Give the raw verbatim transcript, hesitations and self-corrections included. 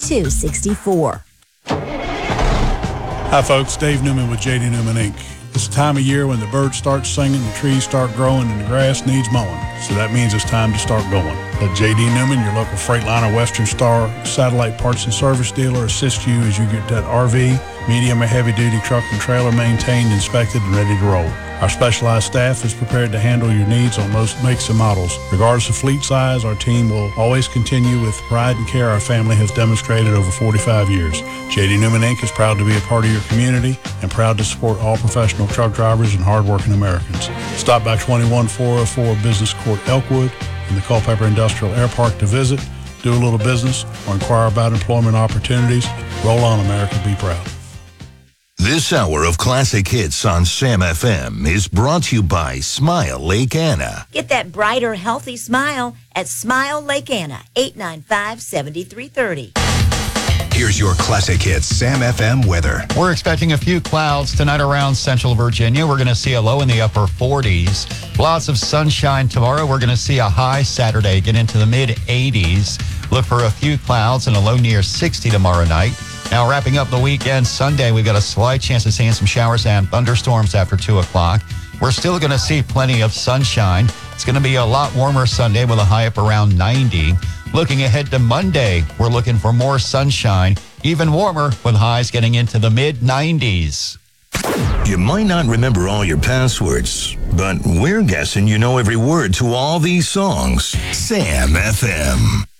two six four. Hi, folks. Dave Newman with J D Newman, Incorporated. It's the time of year when the birds start singing, the trees start growing, and the grass needs mowing. So that means it's time to start going. Let J D Newman, your local Freightliner Western Star satellite parts and service dealer, assist you as you get that R V, medium or heavy-duty truck and trailer maintained, inspected, and ready to roll. Our specialized staff is prepared to handle your needs on most makes and models. Regardless of fleet size, our team will always continue with pride and care our family has demonstrated over forty-five years. J D Newman, Incorporated is proud to be a part of your community and proud to support all professional truck drivers and hardworking Americans. Stop by twenty-one four oh four Business Court, Elkwood, in the Culpeper Industrial Air Park to visit, do a little business, or inquire about employment opportunities. Roll on, America. Be proud. This hour of classic hits on Sam F M is brought to you by Smile Lake Anna. Get that brighter, healthy smile at Smile Lake Anna, eight nine five, seven three three zero. Here's your classic hits Sam F M weather. We're expecting a few clouds tonight around central Virginia. We're going to see a low in the upper forties. Lots of sunshine tomorrow. We're going to see a high Saturday, get into the mid eighties. Look for a few clouds and a low near sixty tomorrow night. Now, wrapping up the weekend, Sunday, we've got a slight chance of seeing some showers and thunderstorms after two o'clock. We're still going to see plenty of sunshine. It's going to be a lot warmer Sunday with a high up around ninety. Looking ahead to Monday, we're looking for more sunshine, even warmer with highs getting into the mid nineties. You might not remember all your passwords, but we're guessing you know every word to all these songs. Sam F M.